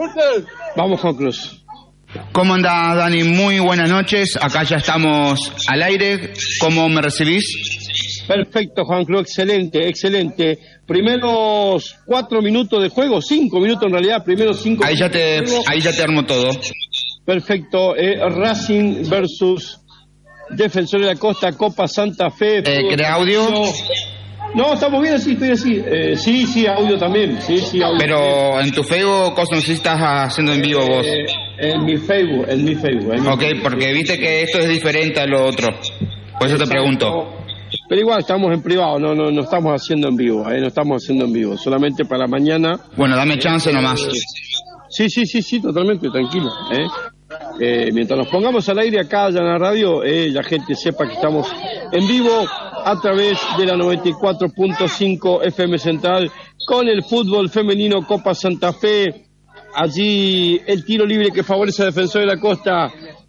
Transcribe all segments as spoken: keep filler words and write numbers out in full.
Vamos, Juan Cruz. ¿Cómo andás, Dani? Muy buenas noches. Acá ya estamos al aire. ¿Cómo me recibís? Perfecto, Juan Cruz. Excelente, excelente. Primeros cuatro minutos de juego, cinco minutos en realidad. Primeros cinco ahí ya te, ahí ya te armo todo. Perfecto. Eh, Racing versus Defensor de la Costa, Copa Santa Fe. Eh, ¿Crea audio? No, estamos bien así, estoy así. Eh, sí, sí, audio también. Sí, sí, audio. Pero en tu Facebook, cosa, no sé si estás haciendo en vivo vos. Eh, en mi Facebook, en mi Facebook. En mi ok, Facebook. Porque viste que esto es diferente a lo otro. Por eso Exacto. Te pregunto. Pero igual estamos en privado, no no no estamos haciendo en vivo, eh, no estamos haciendo en vivo, solamente para mañana. Bueno, dame chance eh, nomás. Eh, sí, sí, sí, sí, totalmente, tranquilo. Eh. Eh, mientras nos pongamos al aire acá en la radio, eh, la gente sepa que estamos en vivo a través de la noventa y cuatro punto cinco F M Central con el fútbol femenino Copa Santa Fe. Allí el tiro libre que favorece a Defensor de la Costa.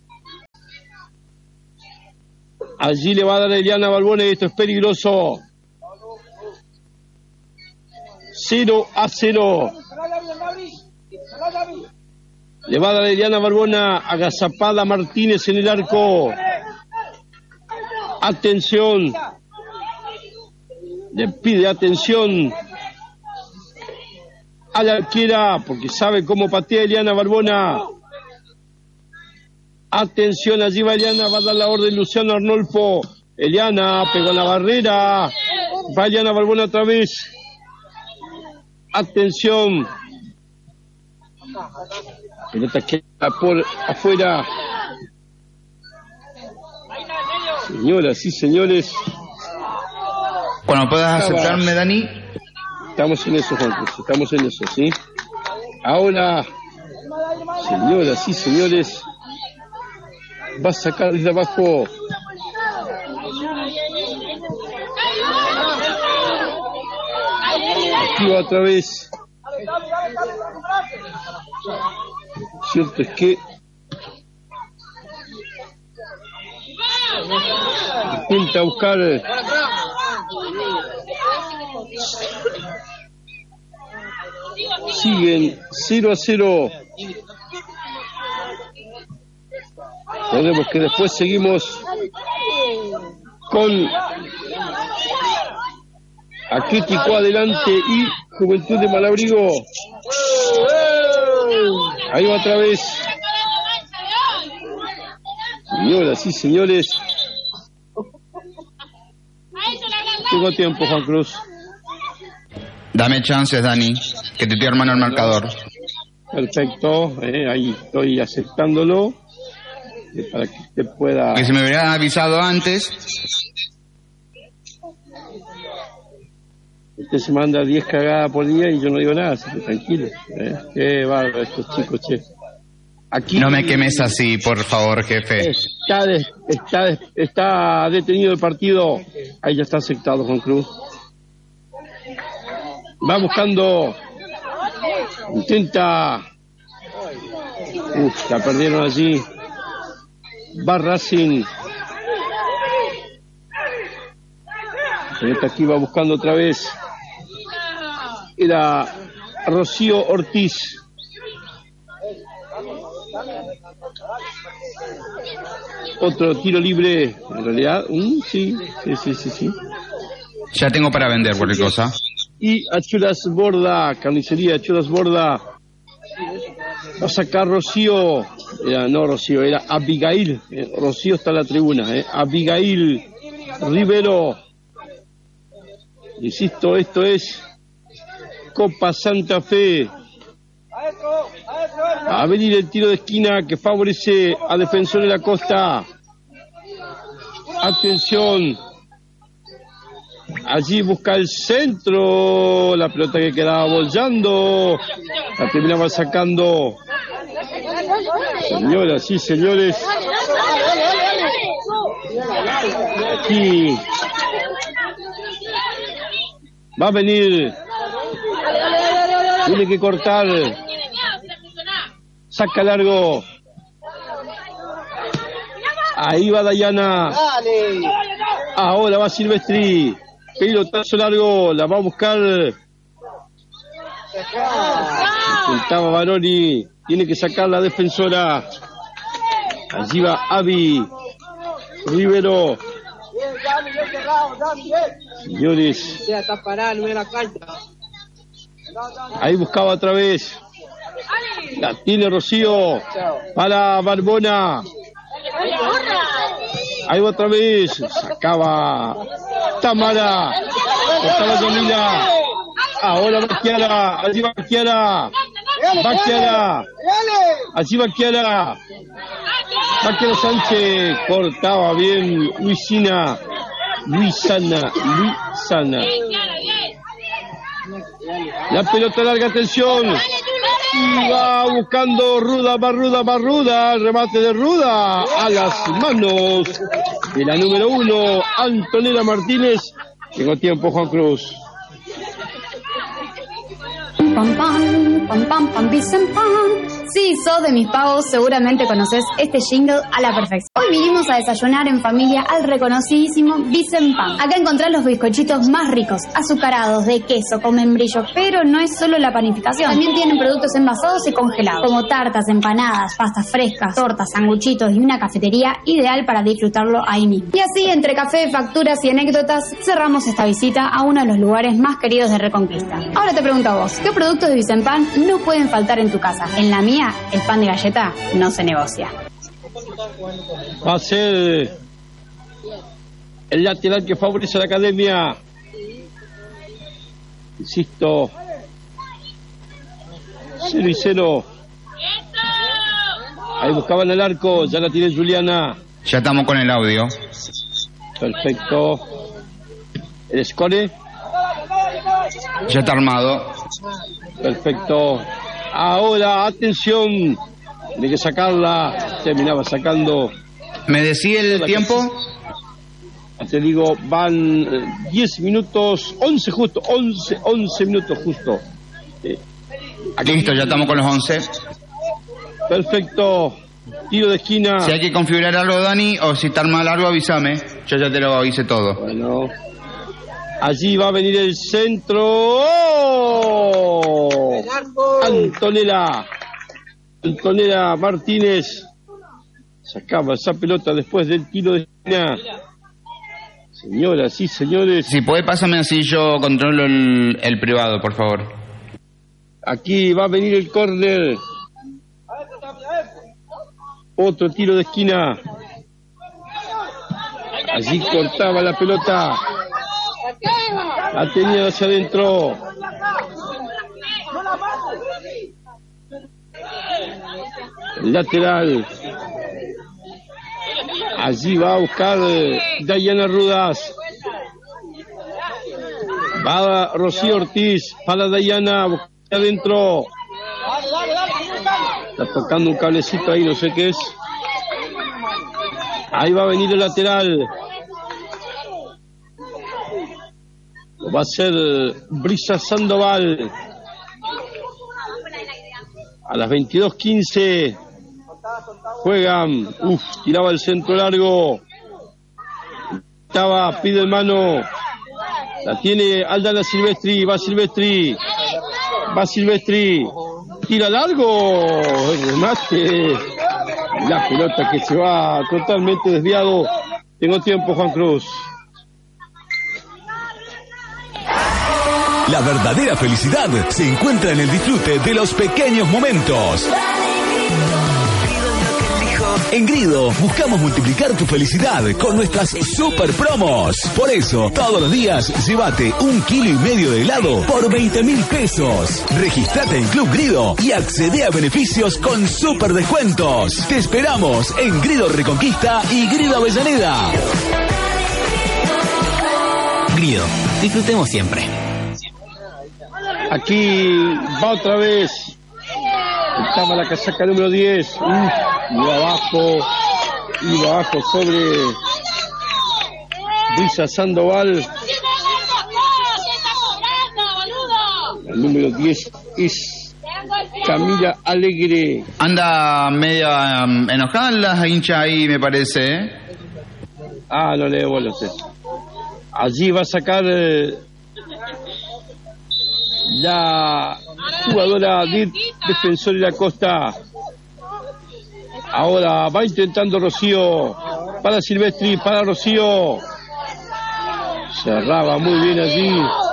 Allí le va a dar a Eliana Balbone, esto es peligroso. cero a cero. Le va a dar a Eliana Barbona, agazapada Martínez en el arco. Atención. Le pide atención a la arquera, porque sabe cómo patea Eliana Barbona. Atención, allí va Eliana, va a dar la orden Luciano Arnolfo. Eliana pegó la barrera. Va Eliana Barbona otra vez. Atención. Pelota queda por afuera. Señoras y señores. Cuando puedas aceptarme, Dani. Estamos en eso, Juan Cruz, estamos en eso, ¿sí? Ahora, señoras y señores, va a sacar desde abajo. Aquí va otra vez. Cierto es que intenta buscar siguen cero a cero. Podemos que después seguimos con Atlético adelante y Juventud de Malabrigo. Ahí va otra vez. Señoras y señores. Tengo tiempo, Juan Cruz. Dame chances, Dani, que te estoy armando el marcador. Perfecto, eh, ahí estoy aceptándolo. Eh, para que usted pueda... Que si me hubieran avisado antes... Usted se manda diez cagadas por día y yo no digo nada, así que tranquilo. Eh. Qué bárbaro estos chicos, che. Aquí no me quemes así, por favor, jefe. Está, de, está, de, está detenido el partido. Ahí ya está aceptado, Juan Cruz. Va buscando. Intenta. Uf, la perdieron allí. Va Racing. Esta aquí va buscando otra vez. Era Rocío Ortiz. Otro tiro libre, en realidad, mm, sí, sí, sí, sí, sí. Ya tengo para vender cualquier cosa. Y Achuras Borda, carnicería Achuras Borda. Va a sacar Rocío, era, no Rocío, era Abigail. Eh, Rocío está en la tribuna, eh. Abigail Rivero. Insisto, esto es Copa Santa Fe. A venir el tiro de esquina que favorece a Defensor de la Costa. Atención. Allí busca el centro. La pelota que quedaba bollando. La terminaba sacando. Señoras y señores. Aquí va a venir. Tiene que cortar. Saca largo. Ahí va Dayana. Ahora va Silvestri. Pelotazo largo. La va a buscar Intentaba Baroni, tiene que sacar la defensora. Allí va Avi Rivero. Señores, ahí buscaba otra vez. La tiene Rocío para Barbona. Ahí va otra vez. Sacaba Tamara. Cortaba Yamila. Ahora va Kiara. Allí va Kiara. Va Kiara. Allí va Kiara. Va Kiara Sánchez. Cortaba bien Luisina. Luisana. Luisana. La pelota larga, atención. Y va buscando Ruda, va Ruda, va Ruda. Remate de Ruda a las manos de la número uno, Antonella Martínez. Tengo tiempo, Juan Cruz. Pam, pam, pam, pam, pam, Vicen Pan. Si sos de mis pavos, seguramente conoces este jingle a la perfección. Hoy vinimos a desayunar en familia al reconocidísimo Vicen Pan. Acá encontrás los bizcochitos más ricos, azucarados, de queso, con membrillo. Pero no es solo la panificación. También tienen productos envasados y congelados, como tartas, empanadas, pastas frescas, tortas, sanguchitos y una cafetería ideal para disfrutarlo ahí mismo. Y así, entre café, facturas y anécdotas, cerramos esta visita a uno de los lugares más queridos de Reconquista. Ahora te pregunto a vos, ¿qué productos de Vicen Pan no pueden faltar en tu casa? En la mía, el pan de galleta no se negocia. Va a ser el lateral que favorece a la academia. Insisto, cero y cero. Ahí buscaban el arco, ya la tiene Juliana. Ya estamos con el audio. Perfecto. El score. Ya está armado. Perfecto. Ahora, atención. Tiene que sacarla. Terminaba sacando. ¿Me decía el tiempo? Te digo, van diez minutos, once justo, once, once minutos justo. Eh, Listo, ya estamos con los once. Perfecto. Tiro de esquina. Si hay que configurar algo, Dani, o si está armado algo, avísame. Yo ya te lo hice todo. Bueno. Allí va a venir el centro. ¡Oh! Antonella. Antonella Martínez. Sacaba esa pelota después del tiro de esquina. Señoras y señores. Si puede, pásame así yo controlo el, el privado, por favor. Aquí va a venir el córner. Otro tiro de esquina. Allí cortaba la pelota. La tenía hacia adentro. El lateral. Allí va a buscar Dayana Rudas. Va Rocío Ortiz para Dayana. Busca adentro. Está tocando un cablecito ahí, no sé qué es. Ahí va a venir el lateral. Lo va a hacer Brisa Sandoval. A las veintidós quince juegan. Uf, tiraba el centro largo. Estaba, pide el mano. La tiene Aldana Silvestri. Va Silvestri. Va Silvestri. Tira largo. El remate. La pelota que se va totalmente desviado. Tengo tiempo, Juan Cruz. La verdadera felicidad se encuentra en el disfrute de los pequeños momentos. En Grido buscamos multiplicar tu felicidad con nuestras super promos. Por eso, todos los días, llévate un kilo y medio de helado por veinte mil pesos. Regístrate en Club Grido y accede a beneficios con super descuentos. Te esperamos en Grido Reconquista y Grido Avellaneda. Grido, disfrutemos siempre. Aquí va otra vez. Estaba la casaca número diez. Uf, iba abajo. Iba abajo sobre Brisa Sandoval. El número diez es Camila Alegre. Anda media um, enojada la hincha ahí, me parece, ¿eh? Ah, no le debo a usted. Allí va a sacar eh, la jugadora de Defensor de la Costa. Ahora va intentando Rocío, para Silvestri, para Rocío. Cerraba muy bien allí.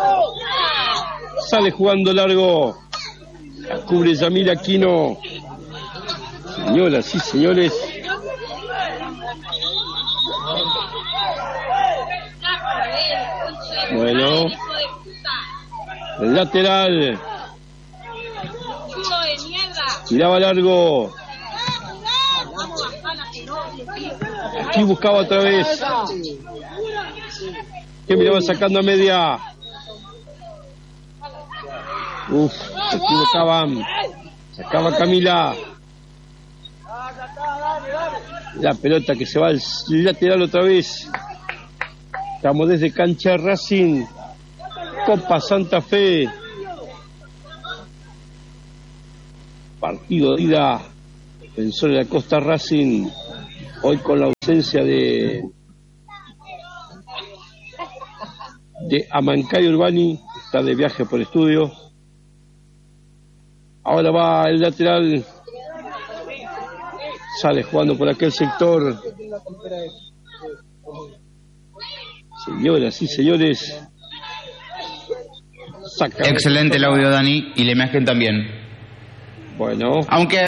Sale jugando largo. La cubre Yamila Aquino. Señoras y señores. Bueno. El lateral. Tiraba largo. Aquí buscaba otra vez. Que miraba sacando a media. Uf, se equivocaban. Sacaba Camila. La pelota que se va al lateral otra vez. Estamos desde cancha Racing. Copa Santa Fe. Partido de ida. Defensor de la Costa Racing. Hoy con la ausencia de de Amancay Urbani, está de viaje por estudio. Ahora va el lateral, sale jugando por aquel sector. Señoras y señores, saca. Excelente el audio, Dani, y la imagen también. Bueno, aunque